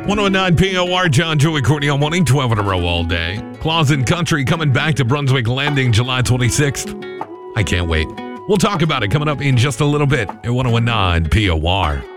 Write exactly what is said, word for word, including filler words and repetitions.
one oh nine P O R, John, Joey, Courtney on morning, twelve in a row all day. Claus and Country coming back to Brunswick Landing July twenty-sixth. I can't wait. We'll talk about it coming up in just a little bit at one oh nine P O R.